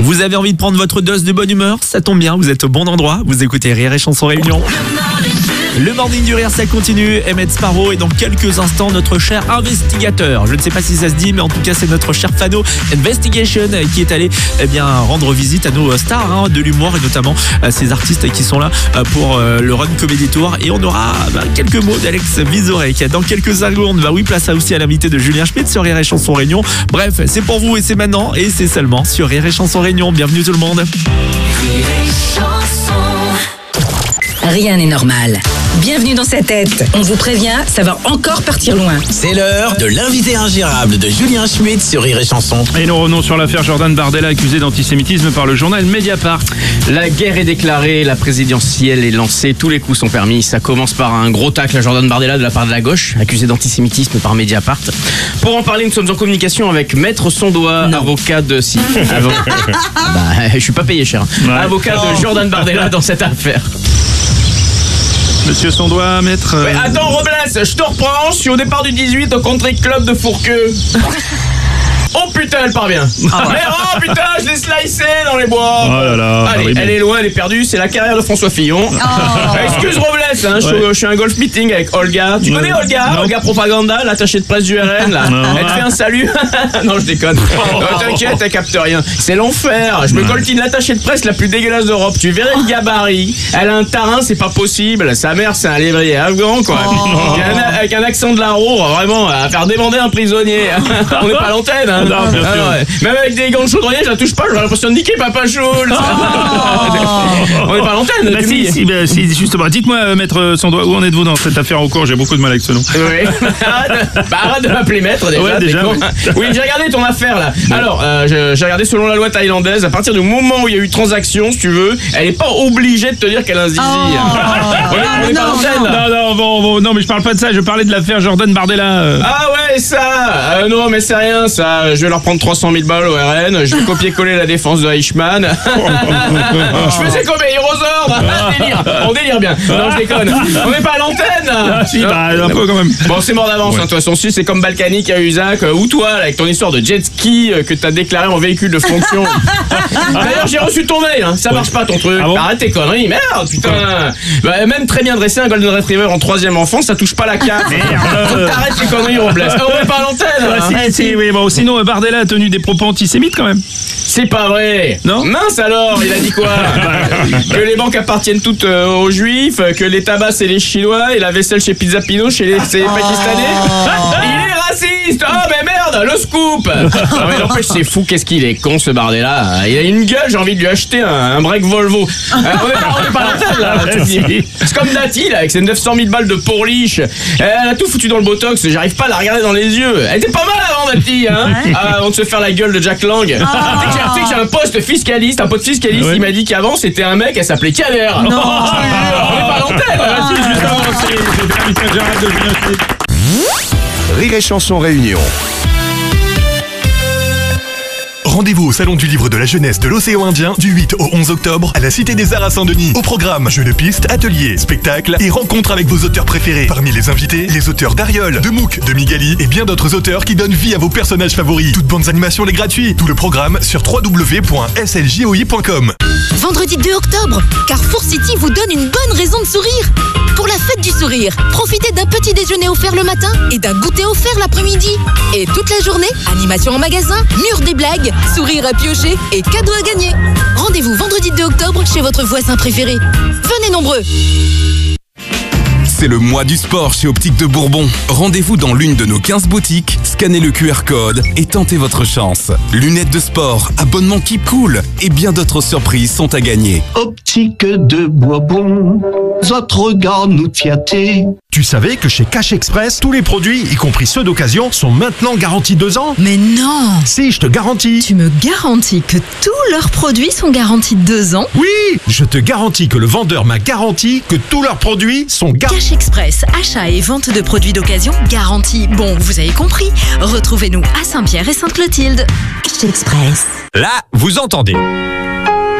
Vous avez envie de prendre votre dose de bonne humeur? Ça tombe bien, vous êtes au bon endroit. Vous écoutez Rire et Chanson Réunion. Le morning du rire, ça continue. Emmett Sparrow et dans quelques instants, notre cher investigateur. Je ne sais pas si ça se dit, mais en tout cas, c'est notre cher Fano Investigation qui est allé rendre visite à nos stars de l'humour et notamment ces artistes qui sont là pour le Run Comedy Tour. Et on aura quelques mots d'Alex Vizorek dans quelques secondes. Oui, place aussi à l'invité de Julien Schmitt sur Rire et Chanson Réunion. Bref, c'est pour vous et c'est maintenant et c'est seulement sur Rire et Chanson Réunion. Bienvenue tout le monde. Rien n'est normal. Bienvenue dans sa tête. On vous prévient, ça va encore partir loin. C'est l'heure de l'invité ingérable de Julien Schmitt sur Rire et Chanson. Et nous revenons sur l'affaire Jordan Bardella accusé d'antisémitisme par le journal Mediapart. La guerre est déclarée, la présidentielle est lancée, tous les coups sont permis. Ça commence par un gros tacle à Jordan Bardella de la part de la gauche, accusé d'antisémitisme par Mediapart. Pour en parler, nous sommes en communication avec Maître Sondois, avocat de... Si. Je suis pas payé cher. Ouais. Avocat de Jordan Bardella dans cette affaire. Monsieur Sondois, maître... Mais attends, Robles, je te reprends, je suis au départ du 18 au country club de Fourqueux. Oh putain, elle part bien. Mais oh putain, je l'ai slicé dans les bois. Oh là là. Allez, elle est loin, elle est perdue, c'est la carrière de François Fillon. Excuse Robles, je suis à un golf meeting avec Olga. Tu connais Olga? Non. Olga Propaganda, l'attachée de presse du RN là. Elle te fait un salut. Non, je déconne. T'inquiète, elle capte rien. C'est l'enfer. Je me coltine l'attachée de presse la plus dégueulasse d'Europe. Tu verrais le gabarit. Elle a un tarin, c'est pas possible. Sa mère, c'est un lévrier afghan quoi. Avec un accent de la Roure, vraiment, à faire débander un prisonnier. On n'est pas à l'antenne hein. Non, bien sûr. Ouais. Même avec des gants de chaudronnier, je la touche pas, j'aurais l'impression de niquer Papa Choul. On est pas à l'antenne. Si, justement. Dites-moi, maître Sondois, où en êtes-vous dans cette affaire en cours? J'ai beaucoup de mal avec ce nom. Oui. Arrête de m'appeler maître déjà. Ouais, déjà oui. Oui, j'ai regardé ton affaire là. Ouais. Alors, j'ai regardé selon la loi thaïlandaise, à partir du moment où il y a eu transaction, si tu veux, elle est pas obligée de te dire qu'elle a un zizi. On est pas à l'antenne. Non, mais je parle pas de ça, je parlais de l'affaire Jordan Bardella. Ah ouais, ça. Non, mais c'est rien, ça. Je vais leur prendre 300 000 balles au RN. Je vais copier-coller la défense de Eichmann. Je faisais comme Aérosord. On délire bien. Non, je déconne. On n'est pas à l'antenne. Si, un peu quand même. Bon, c'est mort d'avance. De toute façon, si c'est comme Balkany à Usac ou toi, là, avec ton histoire de jet ski que t'as déclaré en véhicule de fonction. D'ailleurs, j'ai reçu ton mail. Ça marche pas ton truc. Ah bon? Arrête tes conneries. Merde, putain. Même très bien dressé, un Golden Retriever en 3e enfant, ça touche pas la carte. T'arrêtes tes conneries, Robles. On n'est pas à l'antenne. Si, oui, bon, sinon Bardella a tenu des propos antisémites quand même. C'est pas vrai. Non. Mince alors, il a dit quoi? Que les banques appartiennent toutes aux juifs, que les tabacs c'est les chinois et la vaisselle chez Pizza Pino c'est les pakistanais. Il est raciste. Oh mais merde, le scoop. Non mais n'empêche c'est fou, qu'est-ce qu'il est con ce Bardella. Il a une gueule, j'ai envie de lui acheter un break Volvo. On est pas à l'antenne là. C'est comme Dati là, avec ses 900 000 balles de pourliche. Elle a tout foutu dans le botox, j'arrive pas à la regarder dans les yeux. Elle était pas mal avant Dati hein. Avant de se faire la gueule de Jack Lang. Tu sais que j'ai un poste fiscaliste, un pote fiscaliste, il m'a dit qu'avant c'était un mec, elle s'appelait Kader. Non, on est pas à l'antenne. Rire et Chanson Réunion. Rendez-vous au Salon du Livre de la Jeunesse de l'Océan Indien du 8 au 11 octobre à la Cité des Arts à Saint-Denis. Au programme, jeux de piste, ateliers, spectacles et rencontres avec vos auteurs préférés. Parmi les invités, les auteurs d'Ariol, de Mouk, de Migali et bien d'autres auteurs qui donnent vie à vos personnages favoris. Toutes bandes animations les gratuits. Tout le programme sur www.sljoi.com. Vendredi 2 octobre, Carrefour City vous donne une bonne raison de sourire. Pour la fête du sourire, profitez d'un petit déjeuner offert le matin et d'un goûter offert l'après-midi. Et toute la journée, animation en magasin, mur des blagues, sourire à piocher et cadeaux à gagner. Rendez-vous vendredi 2 octobre chez votre voisin préféré. Venez nombreux. C'est le mois du sport chez Optique de Bourbon. Rendez-vous dans l'une de nos 15 boutiques, scannez le QR code et tentez votre chance. Lunettes de sport, abonnement Keep Cool et bien d'autres surprises sont à gagner. Optique de Bourbon, votre regard nous flatté. Tu savais que chez Cash Express, tous les produits, y compris ceux d'occasion, sont maintenant garantis 2 ans? Mais non! Si, je te garantis. Tu me garantis que tous leurs produits sont garantis 2 ans? Oui! Je te garantis que le vendeur m'a garanti que tous leurs produits sont garantis. Cash Express, achat et vente de produits d'occasion garantis. Bon, vous avez compris. Retrouvez-nous à Saint-Pierre et Sainte-Clotilde. Cash Express. Là, vous entendez.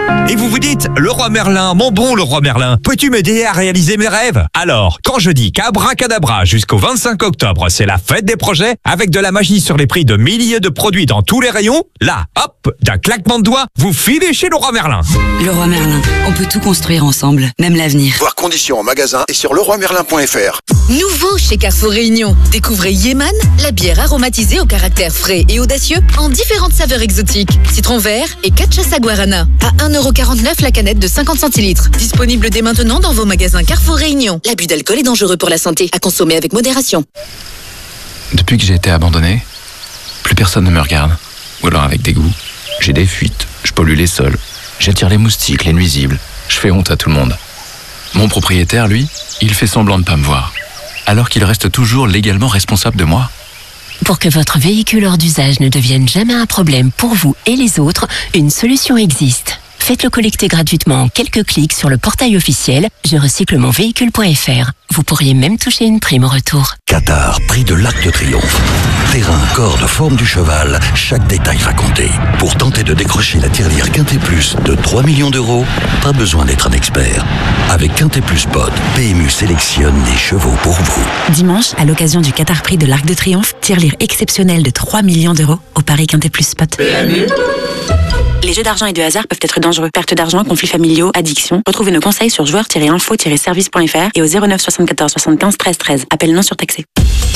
Et vous vous dites, le roi Merlin, mon bon le roi Merlin, peux-tu m'aider à réaliser mes rêves? Alors, quand je dis qu'abracadabra jusqu'au 25 octobre, c'est la fête des projets, avec de la magie sur les prix de milliers de produits dans tous les rayons, là, hop, d'un claquement de doigts, vous filez chez le roi Merlin. Le roi Merlin, on peut tout construire ensemble, même l'avenir. Voir conditions en magasin et sur leroymerlin.fr. Nouveau chez Carrefour Réunion. Découvrez Yeman, la bière aromatisée au caractère frais et audacieux en différentes saveurs exotiques. Citron vert et cachaça guarana. À 1,49€ la canette de 50 centilitres. Disponible dès maintenant dans vos magasins Carrefour Réunion. L'abus d'alcool est dangereux pour la santé. À consommer avec modération. Depuis que j'ai été abandonné, plus personne ne me regarde. Ou alors avec dégoût. J'ai des fuites, je pollue les sols. J'attire les moustiques, les nuisibles. Je fais honte à tout le monde. Mon propriétaire, lui, il fait semblant de ne pas me voir. Alors qu'il reste toujours légalement responsable de moi. Pour que votre véhicule hors d'usage ne devienne jamais un problème pour vous et les autres, une solution existe. Faites-le collecter gratuitement en quelques clics sur le portail officiel je recycle mon véhicule.fr. Vous pourriez même toucher une prime au retour. Qatar, prix de l'Arc de Triomphe. Terrain, corde, forme du cheval, chaque détail va compter. Pour tenter de décrocher la tirelire Quintet Plus de 3 millions d'euros, pas besoin d'être un expert. Avec Quintet Plus Pod, PMU sélectionne des chevaux pour vous. Dimanche, à l'occasion du Qatar Prix de l'Arc de Triomphe, tirelire exceptionnelle de 3 millions d'euros au Paris Quintet Plus Spot. PMU. Les jeux d'argent et de hasard peuvent être dangereux. Perte d'argent, conflits familiaux, addiction. Retrouvez nos conseils sur joueurs-info-service.fr et au 09 74 75 13 13. Appel non surtaxé.